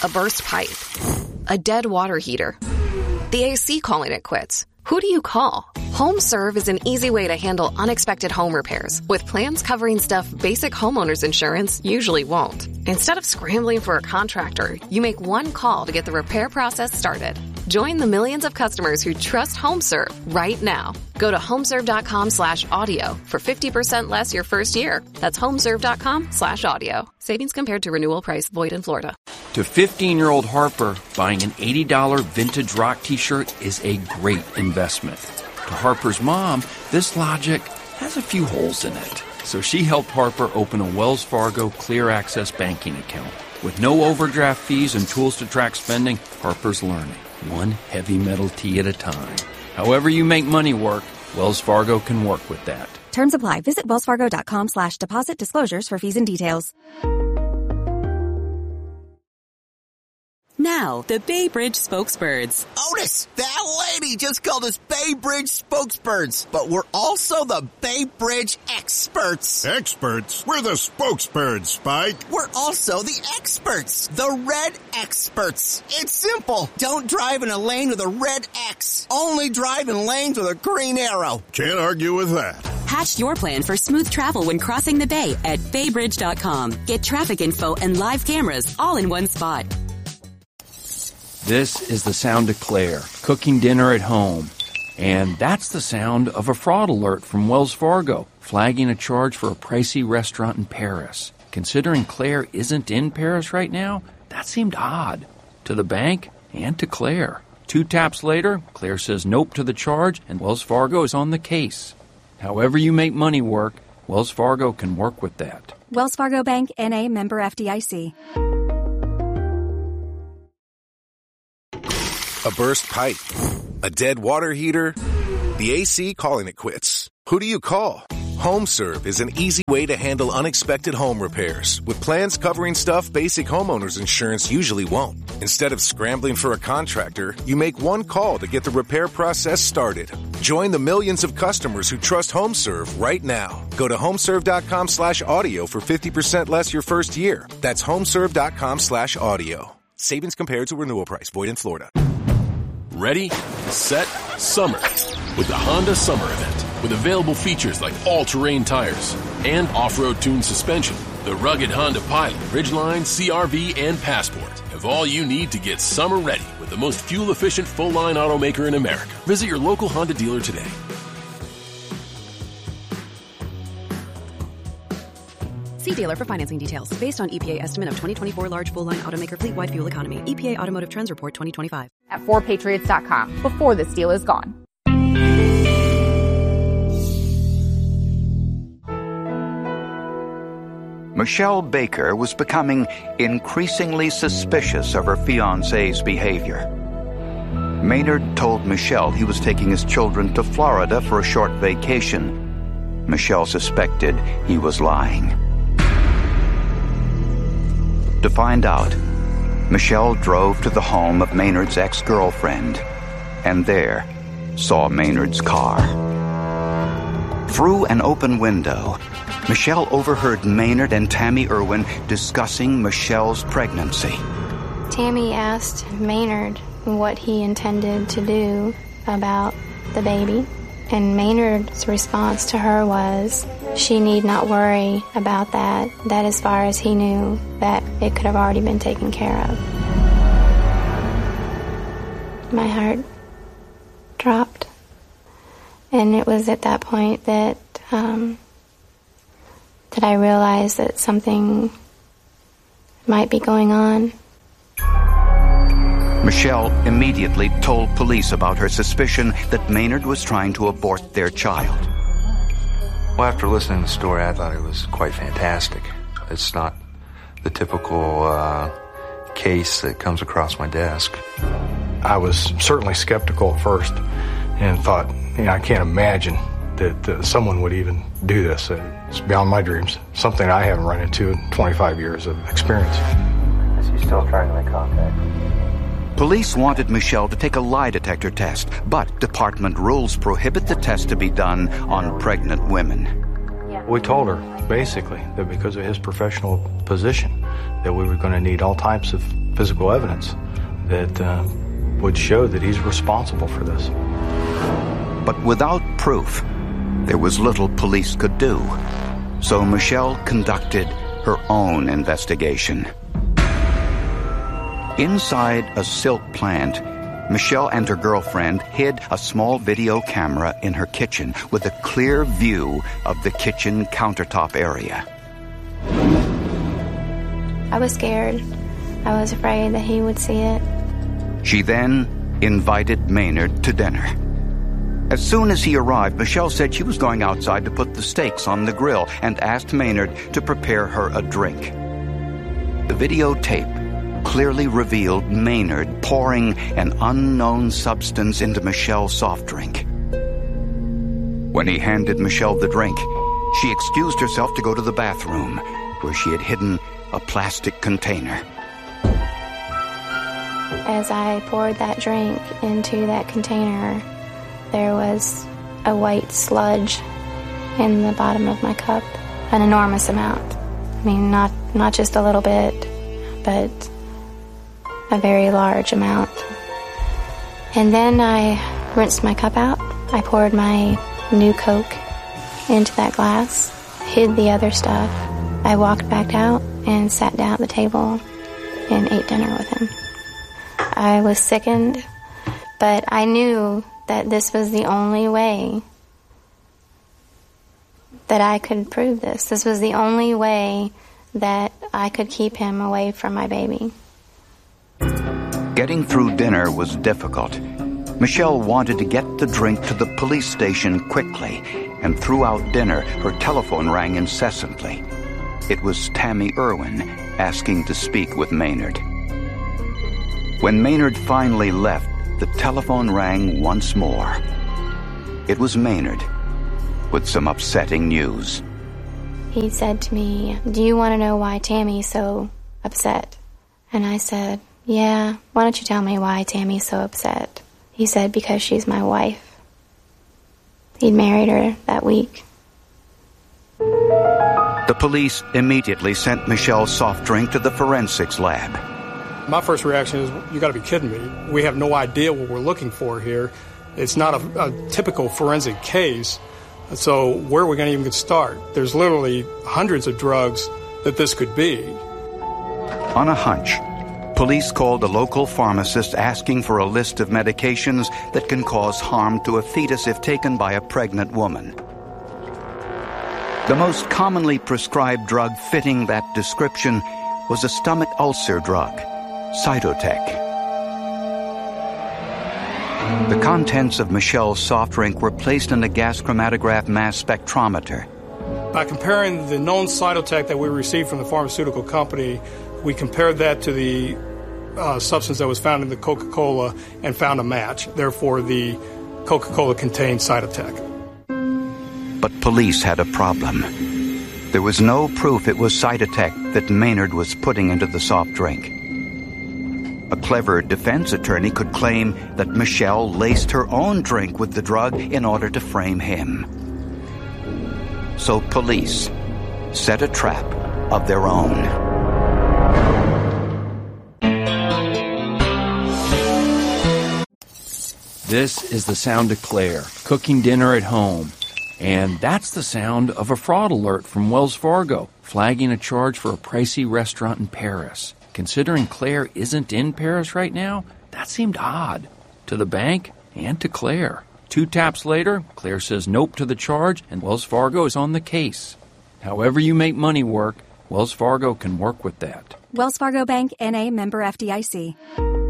A burst pipe. A dead water heater. The AC calling it quits. Who do you call? HomeServe is an easy way to handle unexpected home repairs with plans covering stuff basic homeowners insurance usually won't. Instead of scrambling for a contractor, you make one call to get the repair process started. Join the millions of customers who trust HomeServe right now. Go to homeserve.com/audio for 50% less your first year. That's homeserve.com/audio. Savings compared to renewal price void in Florida. To 15-year-old Harper, buying an $80 vintage rock t-shirt is a great investment. To Harper's mom, this logic has a few holes in it. So she helped Harper open a Wells Fargo Clear Access banking account. With no overdraft fees and tools to track spending, Harper's learning, one heavy metal tee at a time. However you make money work, Wells Fargo can work with that. Terms apply. Visit wellsfargo.com/deposit disclosures for fees and details. Now, the Bay Bridge Spokesbirds. Otis, that lady just called us Bay Bridge Spokesbirds, but we're also the Bay Bridge Experts. Experts? We're the Spokesbirds, Spike. We're also the experts, the Red Experts. It's simple. Don't drive in a lane with a red X. Only drive in lanes with a green arrow. Can't argue with that. Hatch your plan for smooth travel when crossing the bay at baybridge.com. Get traffic info and live cameras all in one spot. This is the sound of Claire, cooking dinner at home. And that's the sound of a fraud alert from Wells Fargo, flagging a charge for a pricey restaurant in Paris. Considering Claire isn't in Paris right now, that seemed odd. To the bank and to Claire. 2 taps later, Claire says nope to the charge, and Wells Fargo is on the case. However you make money work, Wells Fargo can work with that. Wells Fargo Bank, N.A., member FDIC. A burst pipe, a dead water heater, the AC calling it quits. Who do you call? HomeServe is an easy way to handle unexpected home repairs with plans covering stuff basic homeowners insurance usually won't. Instead of scrambling for a contractor, you make one call to get the repair process started. Join the millions of customers who trust HomeServe right now. Go to homeserve.com/audio for 50% less your first year. That's homeserve.com/audio. Savings compared to renewal price. Void in Florida. Ready, set, summer. With the Honda Summer Event. With available features like all-terrain tires and off-road tuned suspension, the rugged Honda Pilot, Ridgeline, CR-V, and Passport have all you need to get summer ready with the most fuel-efficient full-line automaker in America. Visit your local Honda dealer today. See dealer for financing details. Based on EPA estimate of 2024 large full-line automaker fleet-wide fuel economy. EPA Automotive Trends Report 2025. At 4patriots.com before this deal is gone. Michelle Baker was becoming increasingly suspicious of her fiancé's behavior. Maynard told Michelle he was taking his children to Florida for a short vacation. Michelle suspected he was lying. To find out, Michelle drove to the home of Maynard's ex-girlfriend, and there saw Maynard's car. Through an open window, Michelle overheard Maynard and Tammy Irwin discussing Michelle's pregnancy. Tammy asked Maynard what he intended to do about the baby, and Maynard's response to her was, she need not worry about that. That as far as he knew, that it could have already been taken care of. My heart dropped, and it was at that point that I realized that something might be going on. Michelle immediately told police about her suspicion that Maynard was trying to abort their child. Well, after listening to the story, I thought it was quite fantastic. It's not the typical case that comes across my desk. I was certainly skeptical at first and thought, I can't imagine that someone would even do this. It's beyond my dreams. Something I haven't run into in 25 years of experience. Is he still trying to make contact? Police wanted Michelle to take a lie detector test, but department rules prohibit the test to be done on pregnant women. We told her, basically, that because of his professional position, that we were going to need all types of physical evidence that would show that he's responsible for this. But without proof, there was little police could do. So Michelle conducted her own investigation. Inside a silk plant, Michelle and her girlfriend hid a small video camera in her kitchen with a clear view of the kitchen countertop area. I was scared. I was afraid that he would see it. She then invited Maynard to dinner. As soon as he arrived, Michelle said she was going outside to put the steaks on the grill and asked Maynard to prepare her a drink. The videotape clearly revealed Maynard pouring an unknown substance into Michelle's soft drink. When he handed Michelle the drink, she excused herself to go to the bathroom, where she had hidden a plastic container. As I poured that drink into that container, there was a white sludge in the bottom of my cup, an enormous amount. I mean, not just a little bit, but a very large amount. And then I rinsed my cup out. I poured my new Coke into that glass, hid the other stuff. I walked back out and sat down at the table and ate dinner with him. I was sickened, but I knew that this was the only way that I could prove this. This was the only way that I could keep him away from my baby. Getting through dinner was difficult. Michelle wanted to get the drink to the police station quickly, and throughout dinner, her telephone rang incessantly. It was Tammy Irwin asking to speak with Maynard. When Maynard finally left, the telephone rang once more. It was Maynard with some upsetting news. He said to me, "Do you want to know why Tammy's so upset?" And I said, "Yeah, why don't you tell me why Tammy's so upset?" He said, "Because she's my wife." He'd married her that week. The police immediately sent Michelle's soft drink to the forensics lab. My first reaction is, you got to be kidding me. We have no idea what we're looking for here. It's not a typical forensic case. So where are we going to even start? There's literally hundreds of drugs that this could be. On a hunch, police called a local pharmacist asking for a list of medications that can cause harm to a fetus if taken by a pregnant woman. The most commonly prescribed drug fitting that description was a stomach ulcer drug, Cytotec. The contents of Michelle's soft drink were placed in a gas chromatograph mass spectrometer. By comparing the known Cytotec that we received from the pharmaceutical company, we compared that to the substance that was found in the Coca-Cola and found a match. Therefore, the Coca-Cola contained Cytotec. But police had a problem. There was no proof it was Cytotec that Maynard was putting into the soft drink. A clever defense attorney could claim that Michelle laced her own drink with the drug in order to frame him. So police set a trap of their own. This is the sound of Claire, cooking dinner at home. And that's the sound of a fraud alert from Wells Fargo, flagging a charge for a pricey restaurant in Paris. Considering Claire isn't in Paris right now, that seemed odd to the bank and to Claire. 2 taps later, Claire says nope to the charge, and Wells Fargo is on the case. However you make money work, Wells Fargo can work with that. Wells Fargo Bank, N.A., member FDIC.